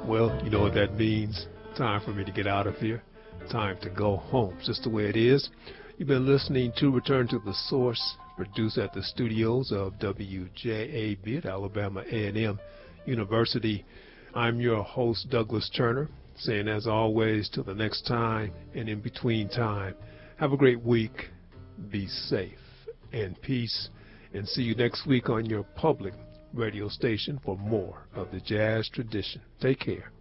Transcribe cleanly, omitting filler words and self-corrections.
Well, you know what that means. Time for me to get out of here. Time to go home. It's just the way it is. You've been listening to Return to the Source, produced at the studios of WJAB at Alabama A&M University. I'm your host, Douglas Turner, saying as always, till the next time and in between time, have a great week, be safe, and peace, and see you next week on your public radio station for more of the jazz tradition. Take care.